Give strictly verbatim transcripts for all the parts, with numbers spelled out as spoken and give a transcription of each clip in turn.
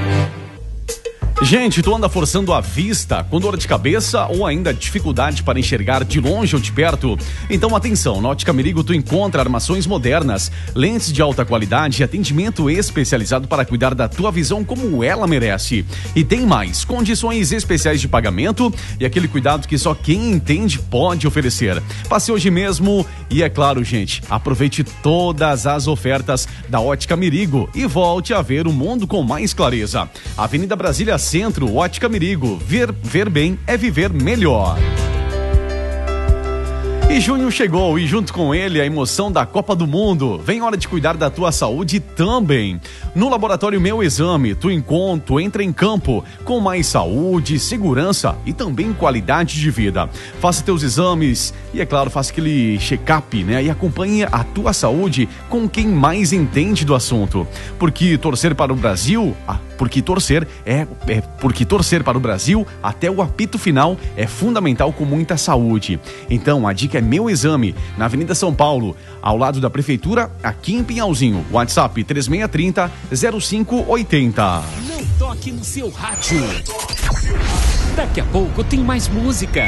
Gente, tu anda forçando a vista com dor de cabeça ou ainda dificuldade para enxergar de longe ou de perto? Então atenção, na Ótica Merigo tu encontra armações modernas, lentes de alta qualidade e atendimento especializado para cuidar da tua visão como ela merece. E tem mais, condições especiais de pagamento e aquele cuidado que só quem entende pode oferecer. Passe hoje mesmo e é claro, gente, aproveite todas as ofertas da Ótica Merigo e volte a ver o mundo com mais clareza. Avenida Brasília Centro, Ótica Merigo. Ver, ver bem é viver melhor. E junho chegou e junto com ele a emoção da Copa do Mundo. Vem hora de cuidar da tua saúde também. No Laboratório Meu Exame, tu encontra, entra em campo com mais saúde, segurança e também qualidade de vida. Faça teus exames e, é claro, faça aquele check-up, né? E acompanhe a tua saúde com quem mais entende do assunto. Porque torcer para o Brasil... Ah, Porque torcer é, é porque torcer para o Brasil até o apito final é fundamental com muita saúde. Então a dica é Meu Exame, na Avenida São Paulo, ao lado da Prefeitura, aqui em Pinhalzinho. WhatsApp três seis três zero, zero cinco oito zero. Não toque no seu rádio. Daqui a pouco tem mais música.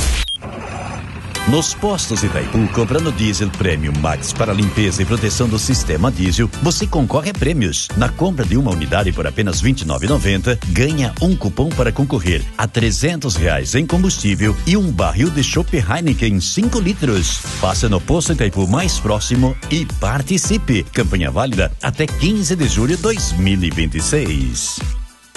Nos postos Itaipu, comprando diesel Premium Max para limpeza e proteção do sistema diesel, você concorre a prêmios. Na compra de uma unidade por apenas vinte e nove reais e noventa centavos, ganha um cupom para concorrer a trezentos reais em combustível e um barril de chopp Heineken cinco litros. Passe no posto Itaipu mais próximo e participe. Campanha válida até quinze de julho de dois mil e vinte e seis.